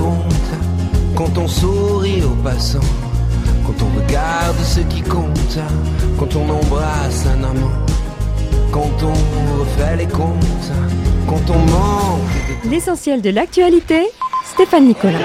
compte, quand on sourit aux passants, quand on regarde ce qui compte, quand on embrasse un amant, quand on refait les comptes, quand on mange. L'essentiel de l'actualité, Stéphane Nicolas.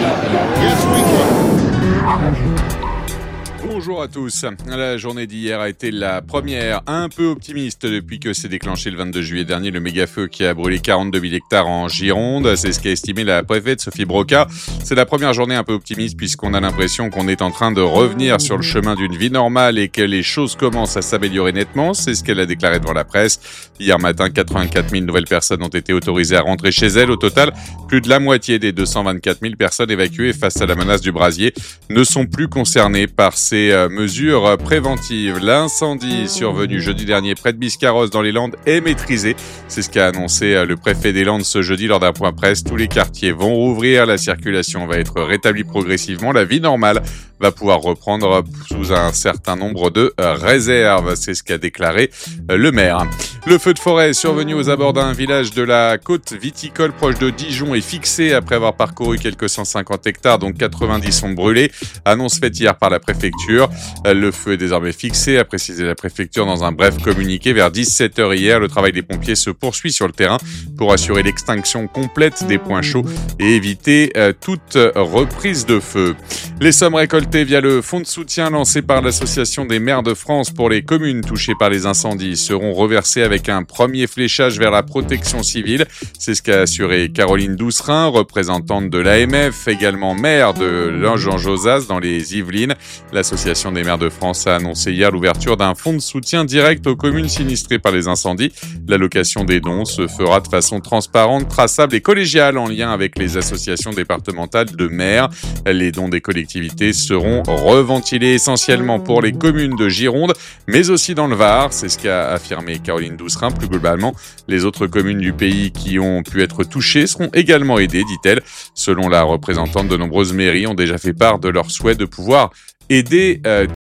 Bonjour à tous. La journée d'hier a été la première un peu optimiste depuis que s'est déclenché le 22 juillet dernier le méga-feu qui a brûlé 42 000 hectares en Gironde. C'est ce qu'a estimé la préfète Sophie Broca. C'est la première journée un peu optimiste puisqu'on a l'impression qu'on est en train de revenir sur le chemin d'une vie normale et que les choses commencent à s'améliorer nettement. C'est ce qu'elle a déclaré devant la presse. Hier matin, 84 000 nouvelles personnes ont été autorisées à rentrer chez elles. Au total, plus de la moitié des 224 000 personnes évacuées face à la menace du brasier ne sont plus concernées par ces mesures préventives. L'incendie survenu jeudi dernier près de Biscarrosse dans les Landes est maîtrisé. C'est ce qu'a annoncé le préfet des Landes ce jeudi lors d'un point presse. Tous les quartiers vont rouvrir, la circulation va être rétablie progressivement, la vie normale va pouvoir reprendre sous un certain nombre de réserves. C'est ce qu'a déclaré le maire. Le feu de forêt survenu aux abords d'un village de la côte viticole proche de Dijon est fixé après avoir parcouru quelques 150 hectares, dont 90 sont brûlés. Annonce faite hier par la préfecture. Le feu est désormais fixé, a précisé la préfecture dans un bref communiqué. Vers 17h hier, le travail des pompiers se poursuit sur le terrain pour assurer l'extinction complète des points chauds et éviter toute reprise de feu. Les sommes récoltées via le fonds de soutien lancé par l'Association des maires de France pour les communes touchées par les incendies seront reversées avec un premier fléchage vers la protection civile. C'est ce qu'a assuré Caroline Doucerin, représentante de l'AMF, également maire de Langean-Josas dans les Yvelines. L'Association des maires de France a annoncé hier l'ouverture d'un fonds de soutien direct aux communes sinistrées par les incendies. L'allocation des dons se fera de façon transparente, traçable et collégiale en lien avec les associations départementales de maires. Les dons des collectivités seront reventilés essentiellement pour les communes de Gironde, mais aussi dans le Var. C'est ce qu'a affirmé Caroline Doucerin. Plus globalement, les autres communes du pays qui ont pu être touchées seront également aidées, dit-elle. Selon la représentante, de nombreuses mairies ont déjà fait part de leur souhait de pouvoir aider